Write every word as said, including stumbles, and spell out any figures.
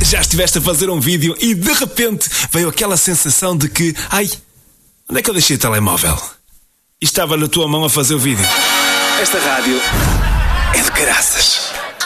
Já estiveste a fazer um vídeo e de repente veio aquela sensação de que, ai, onde é que eu deixei o telemóvel? E estava na tua mão a fazer o vídeo. Esta rádio é de caraças.